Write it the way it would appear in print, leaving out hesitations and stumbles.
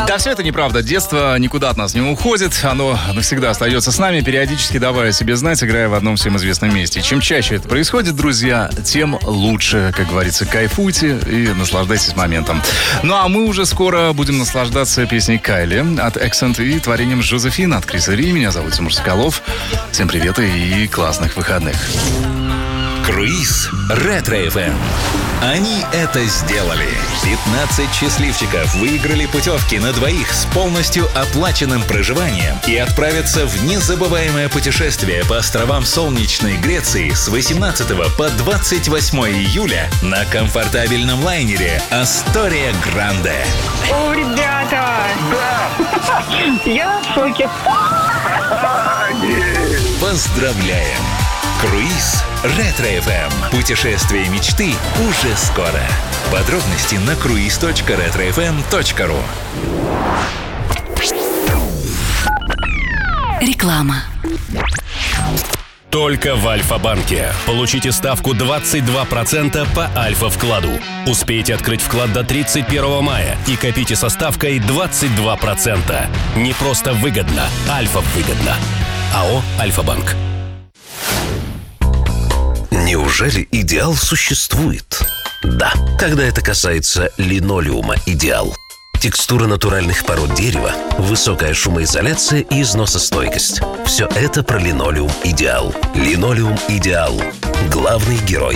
Да, все это неправда. Детство никуда от нас не уходит. Оно навсегда остается с нами, периодически давая о себе знать, играя в одном всем известном месте. Чем чаще это происходит, друзья, тем лучше. Как говорится, кайфуйте и наслаждайтесь моментом. Ну а мы уже скоро будем наслаждаться песней Кайли от Accent и творением Жозефин от Криса Ри. Меня зовут Тимур Соколов. Всем привет и классных выходных. Круиз Ретро-ФМ. Они это сделали. 15 счастливчиков выиграли путевки на двоих с полностью оплаченным проживанием и отправятся в незабываемое путешествие по островам солнечной Греции с 18 по 28 июля на комфортабельном лайнере «Астория Гранде». О, ребята! Да! Я в шоке. Поздравляем! Круиз Ретро-ФМ. Путешествие мечты уже скоро. Подробности на cruise.retrofm.ru. Реклама. Только в Альфа-банке. Получите ставку 22% по Альфа-вкладу. Успейте открыть вклад до 31 мая и копите со ставкой 22%. Не просто выгодно, Альфа-выгодно. АО «Альфа-банк». Неужели идеал существует? Да, когда это касается линолеума «Идеал». Текстура натуральных пород дерева, высокая шумоизоляция и износостойкость. Все это про линолеум «Идеал». Линолеум «Идеал». Главный герой